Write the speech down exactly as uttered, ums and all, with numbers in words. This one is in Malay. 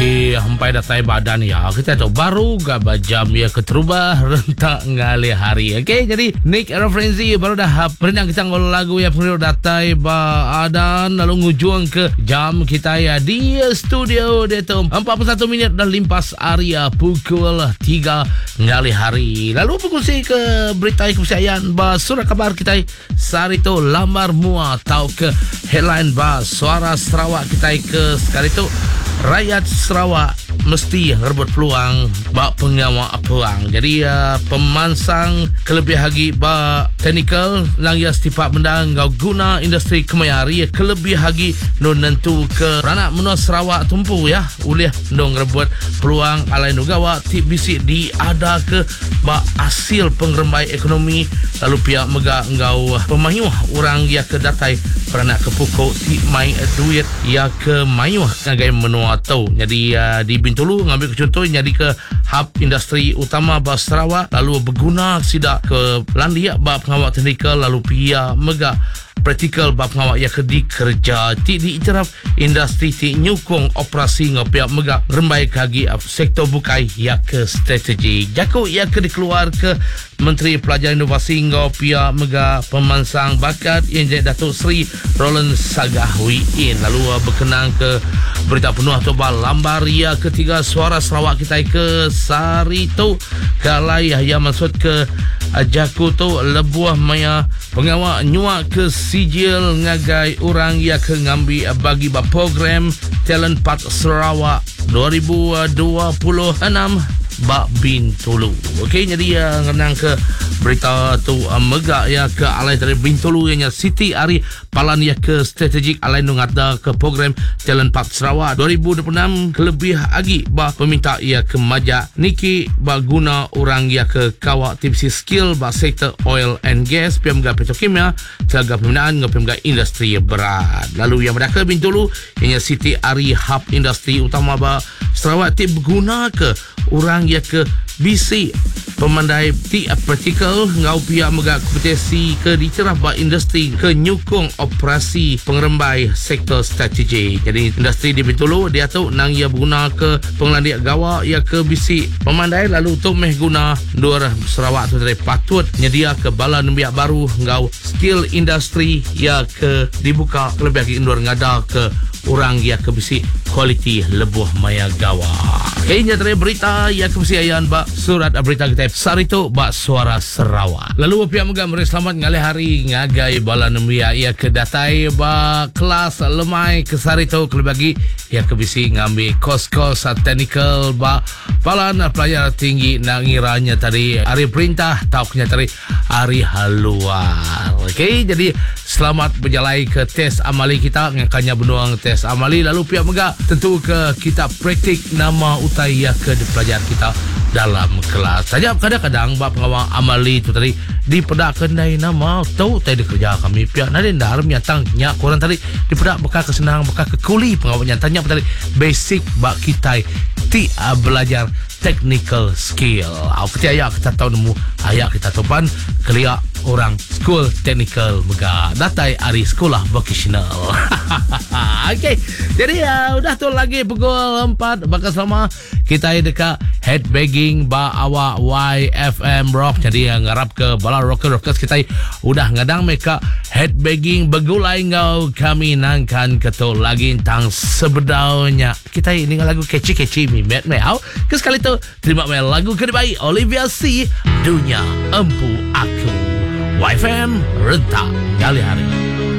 Okey, hampai datai badan ya. Kita tahu baru gaba jam ya keterubah rentak ngali hari. Okey, jadi Nick Referensi baru dah pernah kita ngol lagu ya pengiru datai badan lalu ngujung ke jam kita ya di studio dia tu empat puluh satu minit dan limpas area pukul tiga ngali hari. Lalu berkongsi ke berita kepercayaan ba surat kabar kita sehari tu lambar mua tahu ke headline ba Suara Sarawak kita ke sekali tu rakyat Sarawak mesti rebut peluang bak pengawal peluang. Jadi uh, pemansang kelebih hagi ba teknikal lang ya setiap benda ngau guna industri kemayari kelebih hagi no nentu ke ranak menua Sarawak tumpu ya ulih dong rebut peluang alai nugawa ti bisi di ada ke ba hasil pengrembai ekonomi lalu pihak mega ngau pemayuh orang ya ke datai peranak ke pokok ti mai duit ya ke mayuh ngagai menua tau. Jadi uh, di Bintulu ngambil contoh jadi ke hub industri utama ba Sarawak lalu berguna sidak ke landia ba pengawal teknikal lalu pihak mega praktikal ba pengawal ya ke di kerja ti di itiraf industri ti nyukung operasi ngopiak mega rembai kagi sektor bukai ya ke strategi jaku ya ke dikeluar ke Menteri Pelajaran Inovasi ngopiak mega pemansang bakat yang jadi Datuk Seri Roland Sagahwiin lalu uh, berkenang ke berita penuh atau ba lambar ya ketiga Suara Sarawak kita ke sari tu kalai yang maksud ke uh, jaku tu lebuah maya pengawal nyuak ke sijil ngagai orang ya ke ngambi uh, bagi ba program Talent Part Sarawak dua ribu dua puluh enam Bak Bintulu. Okey, jadi uh, ngenang ke berita tu uh, megak ya ke alai dari Bintulu yang Siti Ari palan ya ke strategik alai nung ada ke program Talent Park Sarawak dua ribu dua puluh enam kelebih lagi ba peminta ya ke majak niki ba guna orang ya ke kawak tipsi skill ba sektor oil and gas pemga petrokimia tenaga pembinaan ngau pemga industri berat. Lalu yang berada ke Bintulu yang Siti Ari hub industri utama ba Sarawak ti berguna ke orang ya ke bisi pemandai ti praktikal ngau pihak mega kompetisi ke dicerah ba industri ke nyukung operasi pengerembai sektor strategi. Jadi industri di Bintulu dia tu nang ia guna ke penglandia gawa ia ke bisi pemandai lalu tu meh guna dua Sarawak tu dari patut nyedia ke bala nembiak baru ngau skill industri ia ke dibuka lebih lagi indur ngada ke orang ya ke bisi kualiti lebuh maya gawa. Kayaknya dari berita ya kepercayaan ba surat berita kita sari tu ba Suara Sarawak. Lalu pihak mega meri selamat ngalih hari ngagai bala nembia ya ke datai ba kelas lemai ke sari tu kelebih bagi ya ke bisi ngambil kos-kos teknikal ba palan pelajar tinggi nangiranya tadi hari perintah tauknya tadi hari haluar. Okey, jadi selamat berjalai ke tes amali kita ngakanya benuang tes amali lalu pihak mega tentu ke kita praktik nama utai ya ke pelajar kita dalam kelas. Saja kadang-kadang bab pengawal amali itu tadi di pedak kendai nama tahu tadi kerja kami pihak nade ndar nyatang nya kurang tadi di pedak bekal kesenang bekal ke kuli pengawal nyatanya tadi basic bak kita ti uh, belajar technical skill. Aku percaya kita tahu nemu ayak kita topan kelia orang school technical mega datai ari sekolah vocational. Okey. Jadi uh, udah tu lagi pukul empat bakal sama kita dekat headbanging ba awak Y F M Rock. Jadi uh, ngarap ke bala rocker rockers kita udah ngadang mereka headbanging begulai ngau kami nangkan ketul lagi tang sebedaunya. Kita ini lagu kece-kece mi met meau. Kes kali tu terima kasih lagu kedai Olivia C Dunia Empu Aku Y F M rentak kali hari.